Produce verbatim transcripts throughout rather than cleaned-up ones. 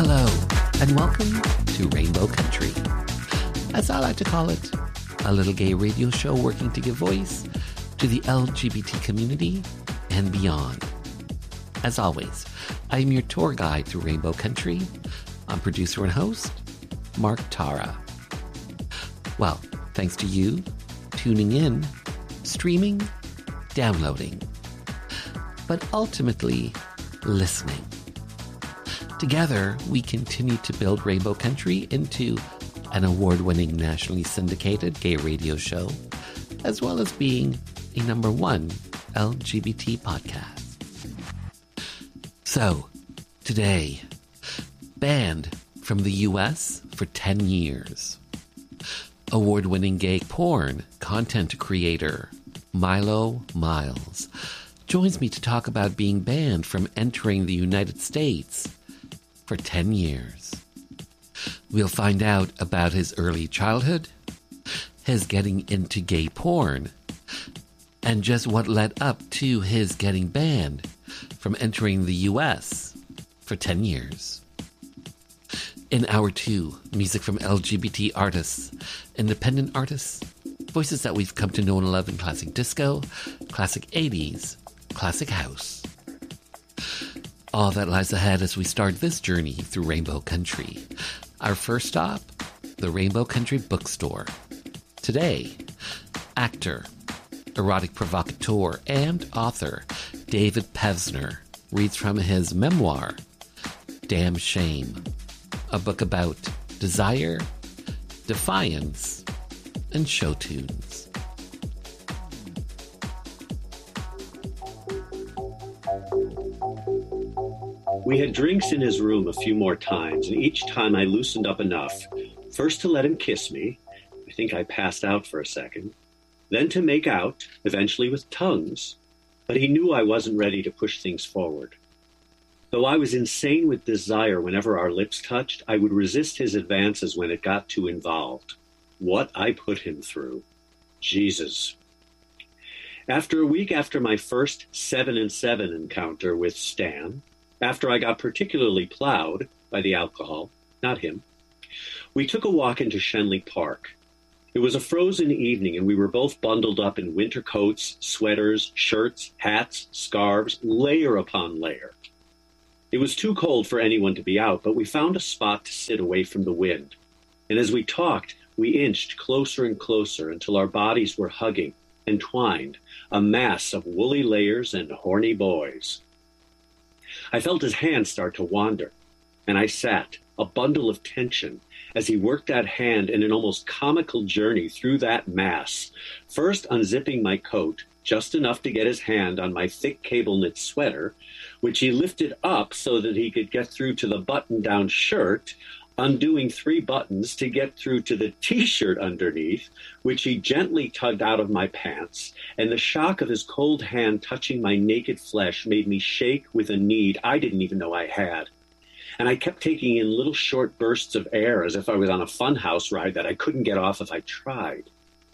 Hello, and welcome to Rainbow Country. As I like to call it, a little gay radio show working to give voice to the L G B T community and beyond. As always, I am your tour guide through Rainbow Country. I'm producer and host, Mark Tara. Well, thanks to you tuning in, streaming, downloading, but ultimately listening. Together, we continue to build Rainbow Country into an award-winning nationally syndicated gay radio show, as well as being a number one L G B T podcast. So, today, banned from the U S for ten years. Award-winning gay porn content creator Milo Miles joins me to talk about being banned from entering the United States for ten years. We'll find out about his early childhood, his getting into gay porn, and just what led up to his getting banned from entering the U S for ten years. In Hour two, music from L G B T artists, independent artists, voices that we've come to know and love in classic disco, classic eighties, classic house. All that lies ahead as we start this journey through Rainbow Country. Our first stop, the Rainbow Country Bookstore. Today, actor, erotic provocateur, and author David Pevsner reads from his memoir, Damn Shame, a book about desire, defiance, and show tunes. We had drinks in his room a few more times, and each time I loosened up enough, first to let him kiss me, I think I passed out for a second, then to make out, eventually with tongues, but he knew I wasn't ready to push things forward. Though I was insane with desire whenever our lips touched, I would resist his advances when it got too involved. What I put him through. Jesus. After a week after my first seven and seven encounter with Stan, after I got particularly plowed by the alcohol, not him, we took a walk into Shenley Park. It was a frozen evening, and we were both bundled up in winter coats, sweaters, shirts, hats, scarves, layer upon layer. It was too cold for anyone to be out, but we found a spot to sit away from the wind. And as we talked, we inched closer and closer until our bodies were hugging, entwined, a mass of woolly layers and horny boys. I felt his hand start to wander, and I sat, a bundle of tension, as he worked that hand in an almost comical journey through that mass, first unzipping my coat, just enough to get his hand on my thick cable-knit sweater, which he lifted up so that he could get through to the button-down shirt, undoing three buttons to get through to the T-shirt underneath, which he gently tugged out of my pants, and the shock of his cold hand touching my naked flesh made me shake with a need I didn't even know I had. And I kept taking in little short bursts of air as if I was on a funhouse ride that I couldn't get off if I tried.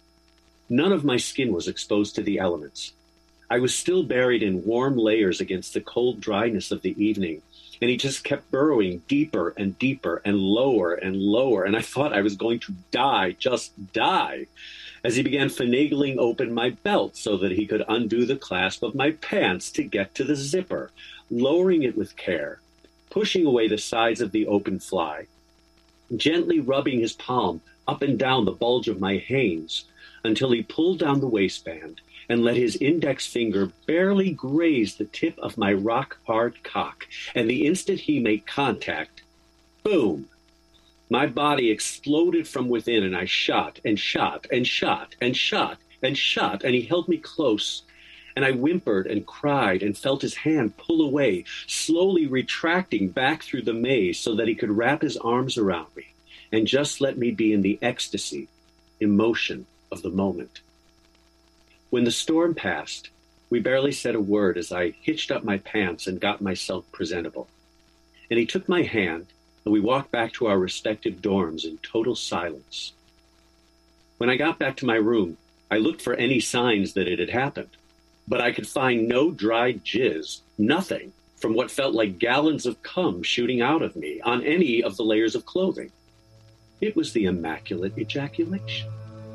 None of my skin was exposed to the elements. I was still buried in warm layers against the cold dryness of the evening, and he just kept burrowing deeper and deeper and lower and lower, and I thought I was going to die, just die, as he began finagling open my belt so that he could undo the clasp of my pants to get to the zipper, lowering it with care, pushing away the sides of the open fly, gently rubbing his palm up and down the bulge of my Hanes until he pulled down the waistband and let his index finger barely graze the tip of my rock-hard cock, and the instant he made contact, boom! My body exploded from within, and I shot and shot and shot and shot and shot, and he held me close, and I whimpered and cried and felt his hand pull away, slowly retracting back through the maze so that he could wrap his arms around me and just let me be in the ecstasy, emotion of the moment. When the storm passed, we barely said a word as I hitched up my pants and got myself presentable. And he took my hand, and we walked back to our respective dorms in total silence. When I got back to my room, I looked for any signs that it had happened, but I could find no dried jizz, nothing, from what felt like gallons of cum shooting out of me on any of the layers of clothing. It was the immaculate ejaculation.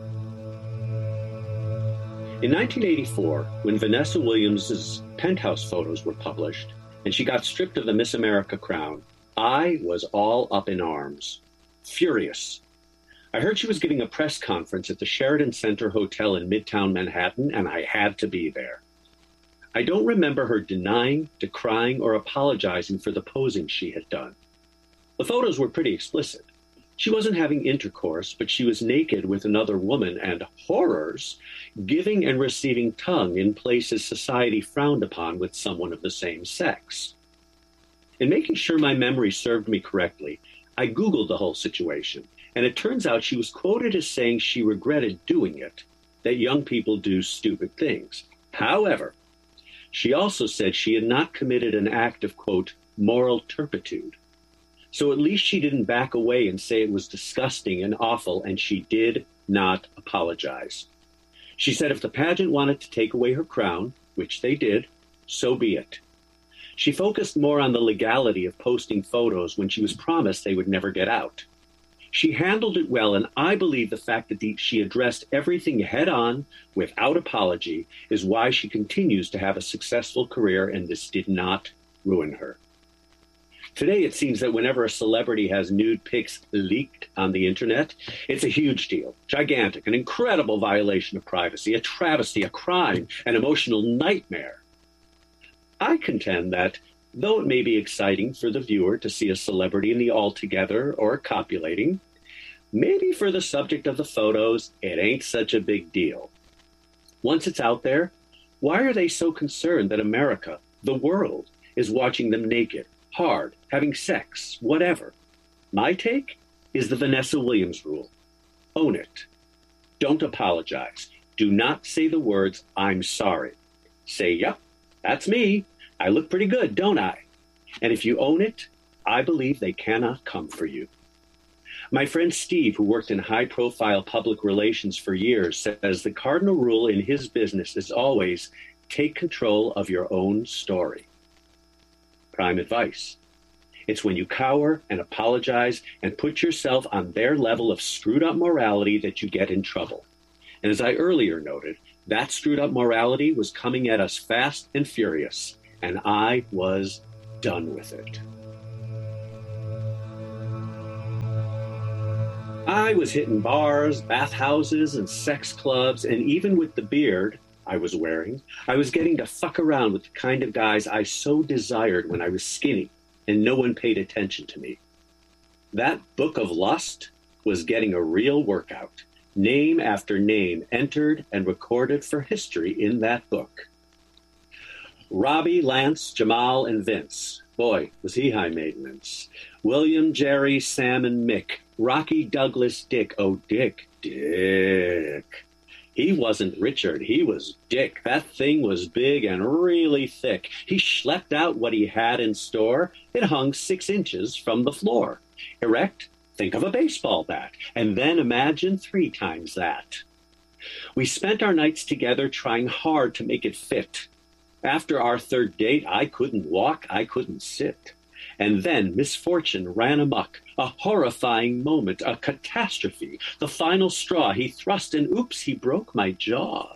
In nineteen eighty-four, when Vanessa Williams' penthouse photos were published and she got stripped of the Miss America crown, I was all up in arms, furious. I heard she was giving a press conference at the Sheridan Center Hotel in Midtown Manhattan, and I had to be there. I don't remember her denying, decrying, or apologizing for the posing she had done. The photos were pretty explicit. She wasn't having intercourse, but she was naked with another woman and, horrors, giving and receiving tongue in places society frowned upon with someone of the same sex. In making sure my memory served me correctly, I Googled the whole situation, and it turns out she was quoted as saying she regretted doing it, that young people do stupid things. However, she also said she had not committed an act of, quote, moral turpitude. So at least she didn't back away and say it was disgusting and awful, and she did not apologize. She said if the pageant wanted to take away her crown, which they did, so be it. She focused more on the legality of posting photos when she was promised they would never get out. She handled it well, and I believe the fact that the, she addressed everything head on, without apology, is why she continues to have a successful career, and this did not ruin her. Today, it seems that whenever a celebrity has nude pics leaked on the internet, it's a huge deal, gigantic, an incredible violation of privacy, a travesty, a crime, an emotional nightmare. I contend that, though it may be exciting for the viewer to see a celebrity in the all-together or copulating, maybe for the subject of the photos, it ain't such a big deal. Once it's out there, why are they so concerned that America, the world, is watching them naked, hard, having sex, whatever? My take is the Vanessa Williams rule. Own it. Don't apologize. Do not say the words, I'm sorry. Say, yep, that's me. I look pretty good, don't I? And if you own it, I believe they cannot come for you. My friend Steve, who worked in high-profile public relations for years, says the cardinal rule in his business is always take control of your own story. Prime advice. It's when you cower and apologize and put yourself on their level of screwed-up morality that you get in trouble. And as I earlier noted, that screwed-up morality was coming at us fast and furious, and I was done with it. I was hitting bars, bathhouses, and sex clubs, and even with the beard I was wearing, I was getting to fuck around with the kind of guys I so desired when I was skinny and no one paid attention to me. That book of lust was getting a real workout. Name after name entered and recorded for history in that book. Robbie, Lance, Jamal, and Vince. Boy, was he high maintenance. William, Jerry, Sam, and Mick. Rocky, Douglas, Dick. Oh, Dick, Dick. He wasn't Richard, he was Dick. That thing was big and really thick. He schlepped out what he had in store. It hung six inches from the floor. Erect, think of a baseball bat. And then imagine three times that. We spent our nights together trying hard to make it fit. After our third date, I couldn't walk, I couldn't sit. And then misfortune ran amok, a horrifying moment, a catastrophe, the final straw. He thrust and oops, he broke my jaw.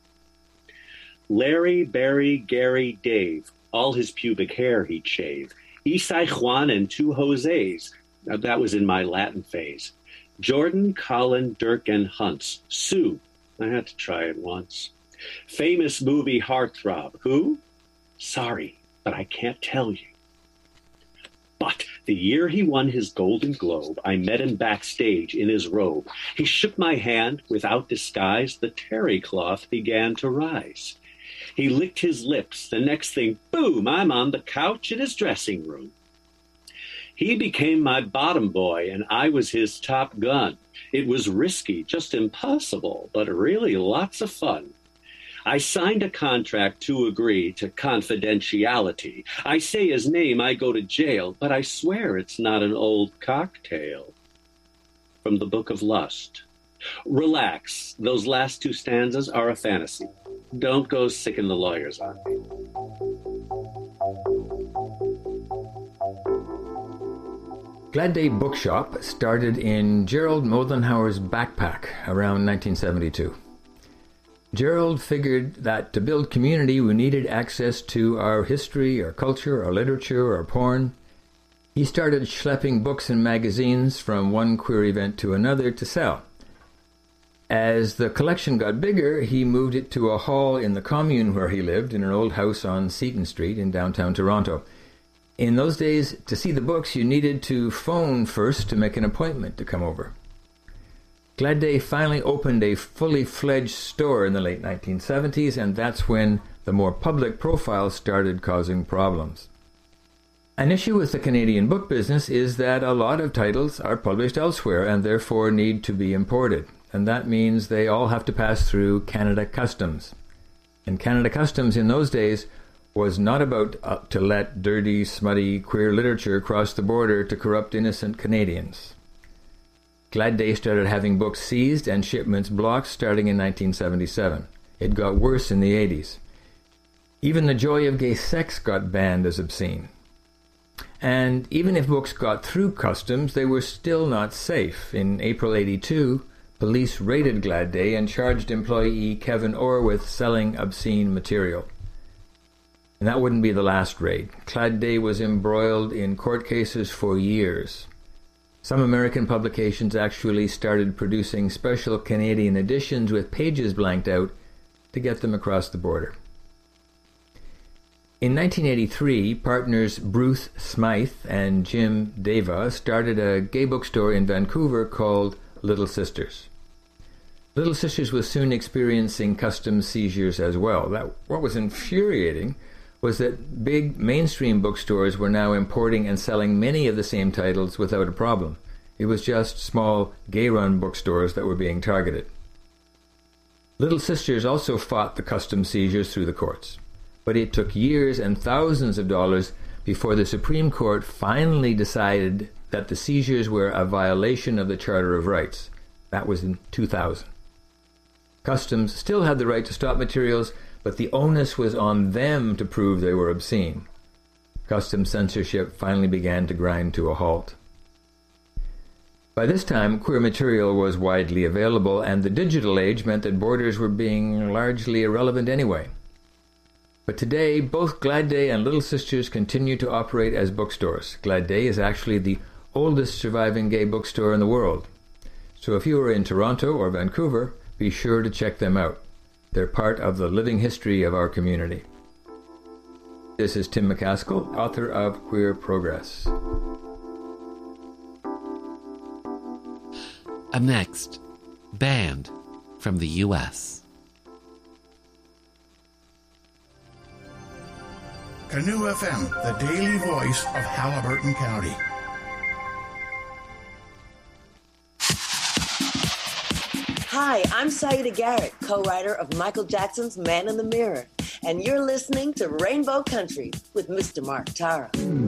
Larry, Barry, Gary, Dave, all his pubic hair he'd shave. Isai, Juan, and two Jose's. Now, that was in my Latin phase. Jordan, Colin, Dirk, and Hunts. Sue, I had to try it once. Famous movie heartthrob. Who? Sorry, but I can't tell you. But the year he won his Golden Globe, I met him backstage in his robe. He shook my hand without disguise. The terry cloth began to rise. He licked his lips. The next thing, boom, I'm on the couch in his dressing room. He became my bottom boy, and I was his top gun. It was risky, just impossible, but really lots of fun. I signed a contract to agree to confidentiality. I say his name, I go to jail, but I swear it's not an old cocktail. From the Book of Lust. Relax, those last two stanzas are a fantasy. Don't go sicken the lawyers on me. Glad Day Bookshop started in Gerald Moldenhauer's backpack around nineteen seventy-two. Gerald figured that to build community we needed access to our history, our culture, our literature, our porn. He started schlepping books and magazines from one queer event to another to sell. As the collection got bigger, he moved it to a hall in the commune where he lived, in an old house on Seaton Street in downtown Toronto. In those days, to see the books, you needed to phone first to make an appointment to come over. Glad Day finally opened a fully fledged store in the late nineteen seventies, and that's when the more public profiles started causing problems. An issue with the Canadian book business is that a lot of titles are published elsewhere and therefore need to be imported, and that means they all have to pass through Canada Customs. And Canada Customs in those days was not about uh, to let dirty, smutty, queer literature cross the border to corrupt innocent Canadians. Glad Day started having books seized and shipments blocked starting in nineteen seventy-seven. It got worse in the eighties. Even The Joy of Gay Sex got banned as obscene. And even if books got through customs, they were still not safe. In April eighty-two, police raided Glad Day and charged employee Kevin Orr with selling obscene material. And that wouldn't be the last raid. Glad Day was embroiled in court cases for years. Some American publications actually started producing special Canadian editions with pages blanked out to get them across the border. In nineteen eighty-three, partners Bruce Smythe and Jim Deva started a gay bookstore in Vancouver called Little Sisters. Little Sisters was soon experiencing customs seizures as well. That, what was infuriating was that big mainstream bookstores were now importing and selling many of the same titles without a problem. It was just small gay-run bookstores that were being targeted. Little Sisters also fought the customs seizures through the courts. But it took years and thousands of dollars before the Supreme Court finally decided that the seizures were a violation of the Charter of Rights. That was in two thousand. Customs still had the right to stop materials, but the onus was on them to prove they were obscene. Customs censorship finally began to grind to a halt. By this time, queer material was widely available, and the digital age meant that borders were being largely irrelevant anyway. But today, both Glad Day and Little Sisters continue to operate as bookstores. Glad Day is actually the oldest surviving gay bookstore in the world. So if you are in Toronto or Vancouver, be sure to check them out. They're part of the living history of our community. This is Tim McCaskill, author of Queer Progress. Up next, banned from the U S Canoe F M, the daily voice of Haliburton County. Hi, I'm Saida Garrett, co-writer of Michael Jackson's Man in the Mirror, and you're listening to Rainbow Country with Mister Mark Tara.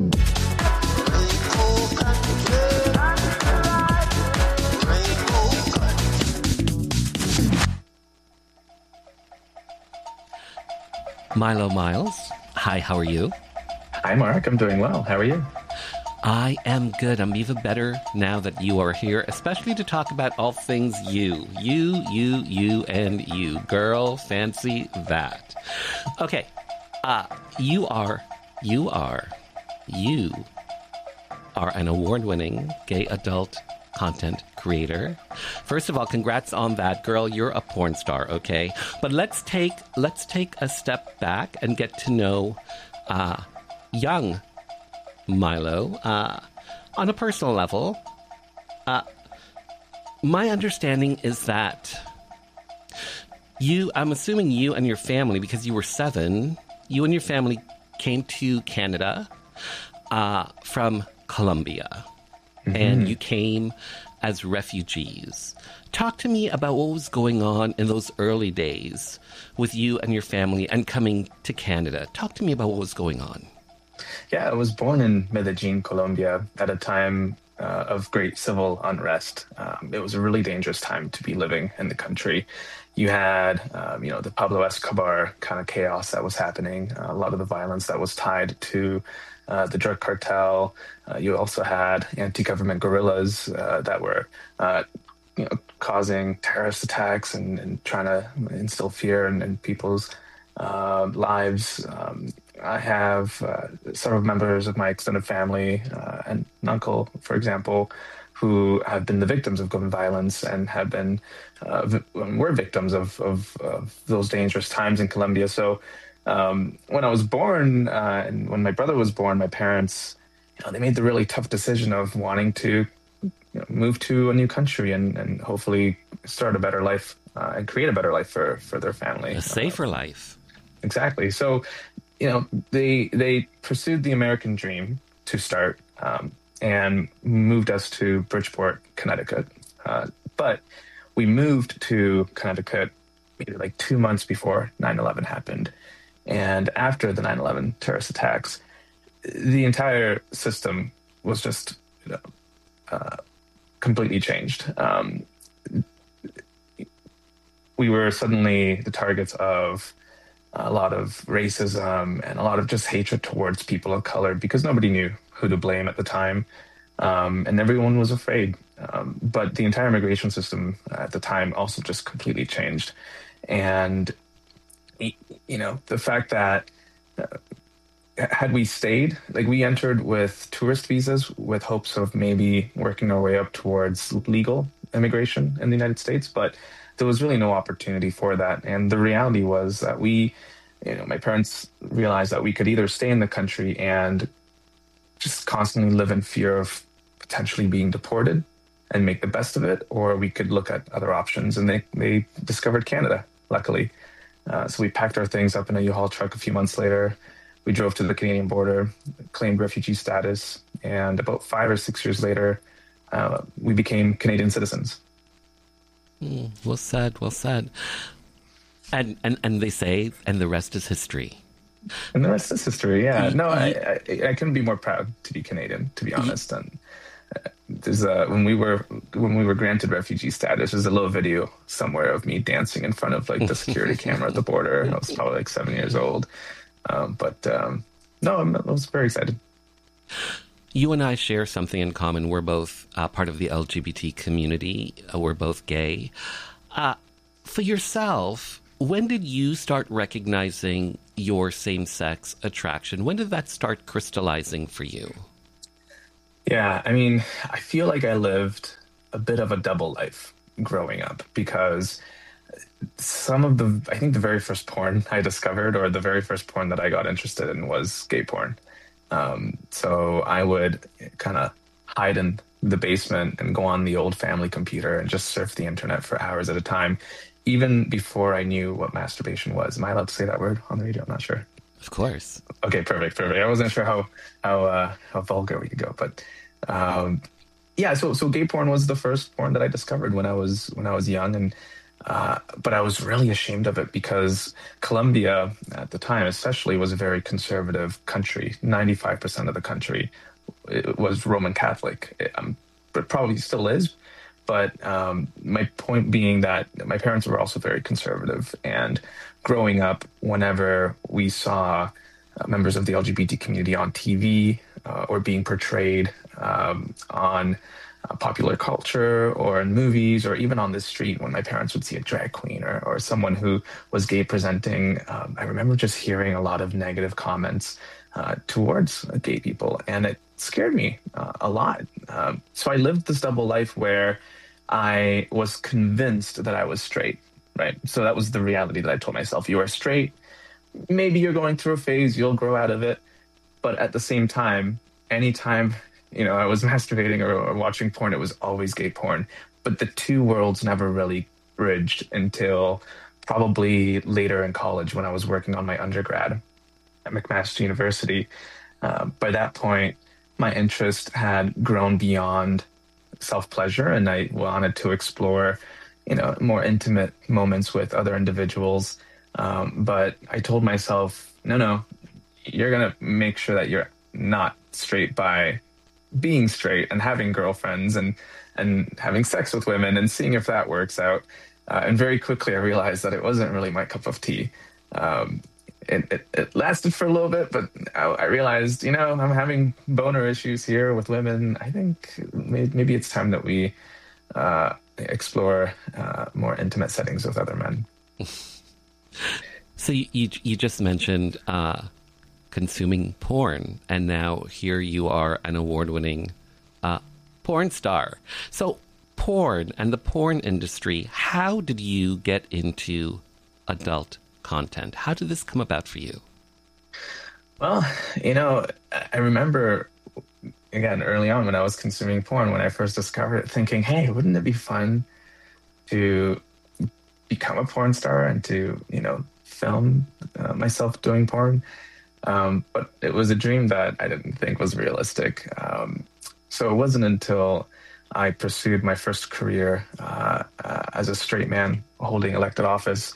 Milo Miles, hi, how are you? Hi, Mark. I'm doing well. How are you? I am good. I'm even better now that you are here, especially to talk about all things you. You, you, you, and you. Girl, fancy that. Okay. Uh, you are, you are, you are an award-winning gay adult content creator. First of all, congrats on that, girl. You're a porn star, okay? But let's take let's take a step back and get to know uh, young Milo uh, on a personal level. Uh, my understanding is that you, I'm assuming you and your family, because you were seven, you and your family came to Canada uh, from Colombia. Mm-hmm. And you came as refugees. Talk to me about what was going on in those early days with you and your family and coming to Canada. Talk to me about what was going on. Yeah, I was born in Medellin, Colombia, at a time uh, of great civil unrest. Um, it was a really dangerous time to be living in the country. You had, um, you know, the Pablo Escobar kind of chaos that was happening, uh, a lot of the violence that was tied to uh, the drug cartel. Uh, you also had anti-government guerrillas uh, that were uh, you know, causing terrorist attacks and, and trying to instill fear in, in people's uh, lives. Um, I have uh, several members of my extended family uh, and an uncle, for example, who have been the victims of gun violence and have been uh, vi- were victims of, of, of those dangerous times in Colombia. So um, when I was born uh, and when my brother was born, my parents, you know, they made the really tough decision of wanting to you know, move to a new country and, and hopefully start a better life uh, and create a better life for, for their family. A safer uh, life. Exactly. So, you know, they they pursued the American dream to start um, and moved us to Bridgeport, Connecticut. Uh, but we moved to Connecticut maybe like two months before nine eleven happened. And after the nine eleven terrorist attacks, the entire system was just you know, uh, completely changed. Um, we were suddenly the targets of a lot of racism and a lot of just hatred towards people of color because nobody knew who to blame at the time. Um, and everyone was afraid. Um, but the entire immigration system at the time also just completely changed. And, you know, the fact that uh, had we stayed, like we entered with tourist visas with hopes of maybe working our way up towards legal immigration in the United States, but there was really no opportunity for that. And the reality was that we, you know, my parents realized that we could either stay in the country and just constantly live in fear of potentially being deported and make the best of it, or we could look at other options. And they, they discovered Canada, luckily. Uh, so we packed our things up in a U-Haul truck a few months later. We drove to the Canadian border, claimed refugee status, and about five or six years later, uh, we became Canadian citizens. Mm, well said, well said. And, and and they say, and the rest is history. And the rest is history, yeah. No, I, I, I couldn't be more proud to be Canadian, to be honest. And uh, there's a, when we were when we were granted refugee status, there's a little video somewhere of me dancing in front of like the security camera at the border. I was probably like seven years old. Um, but um, no, I'm, I was very excited. You and I share something in common. We're both uh, part of the L G B T community. Uh, we're both gay. Uh, for yourself, when did you start recognizing your same-sex attraction? When did that start crystallizing for you? Yeah, I mean, I feel like I lived a bit of a double life growing up because some of the, I think the very first porn I discovered or the very first porn that I got interested in was gay porn. Um, so I would kind of hide in the basement and go on the old family computer and just surf the internet for hours at a time, even before I knew what masturbation was. Am I allowed to say that word on the radio? I'm not sure. Of course. Okay, perfect, perfect. I wasn't sure how how uh, how vulgar we could go, but um, yeah. So so gay porn was the first porn that I discovered when I was when I was young, and uh, but I was really ashamed of it because Colombia at the time, especially, was a very conservative country. ninety-five percent of the country it was Roman Catholic, it, um, but probably still is. But um, my point being that my parents were also very conservative, and growing up, whenever we saw uh, members of the L G B T community on T V uh, or being portrayed um, on uh, popular culture or in movies or even on the street, when my parents would see a drag queen or, or someone who was gay presenting, um, I remember just hearing a lot of negative comments uh, towards uh, gay people, and it scared me uh, a lot. Um, so I lived this double life where I was convinced that I was straight, right? So that was the reality that I told myself. You are straight. Maybe you're going through a phase. You'll grow out of it. But at the same time, anytime, you know, I was masturbating or, or watching porn, it was always gay porn. But the two worlds never really bridged until probably later in college when I was working on my undergrad at McMaster University. Uh, by that point, my interest had grown beyond self-pleasure, and I wanted to explore, you know, more intimate moments with other individuals. Um, but I told myself, no, no, you're going to make sure that you're not straight by being straight and having girlfriends and, and having sex with women and seeing if that works out. Uh, and very quickly I realized that it wasn't really my cup of tea. Um, it, it, it lasted for a little bit, but I, I realized, you know, I'm having boner issues here with women. I think maybe, maybe it's time that we uh, explore uh, more intimate settings with other men. So you, you, you just mentioned uh, consuming porn, and now here you are, an award-winning uh, porn star. So porn and the porn industry, how did you get into adult content? How did this come about for you? Well, you know, I remember, again, early on when I was consuming porn, when I first discovered it, thinking, hey, wouldn't it be fun to become a porn star and to, you know, film uh, myself doing porn? Um, but it was a dream that I didn't think was realistic. Um, so it wasn't until I pursued my first career uh, uh, as a straight man holding elected office.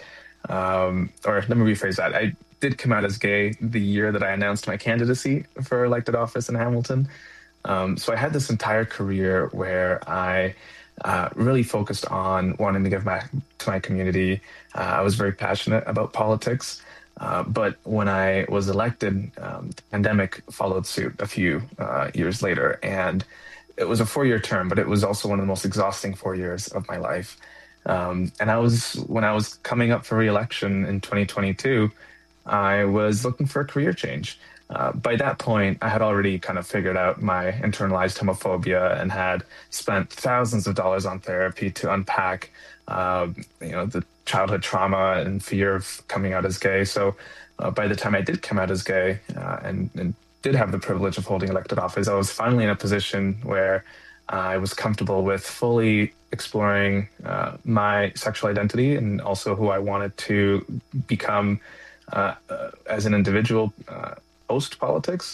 Um, or let me rephrase that. I did come out as gay the year that I announced my candidacy for elected office in Hamilton. Um, so I had this entire career where I uh, really focused on wanting to give back to my community. Uh, I was very passionate about politics. Uh, but when I was elected, um, the pandemic followed suit a few uh, years later. And it was a four-year term, but it was also one of the most exhausting four years of my life. Um, and I was, when I was coming up for re-election in twenty twenty-two, I was looking for a career change. Uh, by that point, I had already kind of figured out my internalized homophobia and had spent thousands of dollars on therapy to unpack, uh, you know, the childhood trauma and fear of coming out as gay. So uh, by the time I did come out as gay uh, and, and did have the privilege of holding elected office, I was finally in a position where I was comfortable with fully exploring uh, my sexual identity and also who I wanted to become uh, uh, as an individual uh, post politics.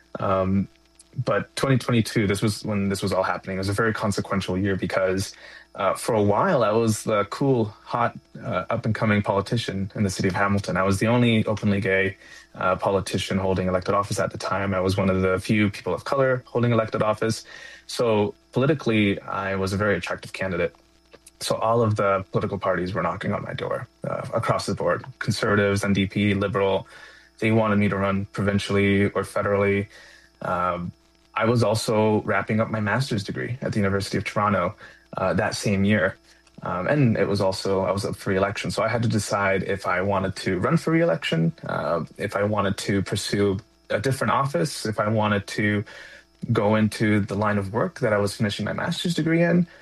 Um, but twenty twenty-two, this was when this was all happening. It was a very consequential year because uh, for a while I was the cool, hot, uh, up-and-coming politician in the city of Hamilton. I was the only openly gay uh, politician holding elected office at the time. I was one of the few people of color holding elected office. So politically, I was a very attractive candidate. So all of the political parties were knocking on my door uh, across the board. Conservatives, N D P, Liberal, they wanted me to run provincially or federally. Um, I was also wrapping up my master's degree at the University of Toronto uh, that same year. Um, and it was also, I was up for re-election. So I had to decide if I wanted to run for re-election, uh, if I wanted to pursue a different office, if I wanted to go into the line of work that I was finishing my master's degree in,